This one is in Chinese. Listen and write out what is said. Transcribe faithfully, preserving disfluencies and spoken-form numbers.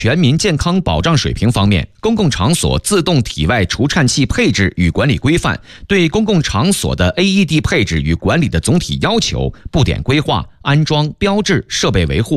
全民健康保障水平方面，公共场所自动体外除颤器配置与管理规范对公共场所的 A E D 配置与管理的总体要求、布点规划、安装、标志、设备维护、